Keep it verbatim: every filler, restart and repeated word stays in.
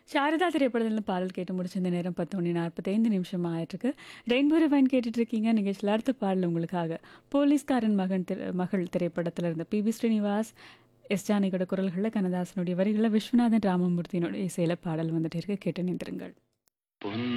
சாரதா திரைப்படத்துல பாடல் கேட்டு முடிச்ச இந்த நேரம் பத்து மணி நாற்பத்தைந்து நிமிஷம் ஆயிட்டிருக்கு. ரெயின்போ ரிவைன் கேட்டுட்டு இருக்கீங்க. நிகழ்ச்சியில் அடுத்த பாடல் உங்களுக்காக போலீஸ்காரன் மகன் திரு மகள் திரைப்படத்துல இருந்த பி வி ஸ்ரீனிவாஸ், எஸ் ஜானகியோட குரல்களில் கண்ணதாசனுடைய வரிகளில் விஸ்வநாதன் ராமமூர்த்தியினுடைய இசையில பாடல் வந்துட்டு இருக்கு. கேட்டு நின்றுங்கள்.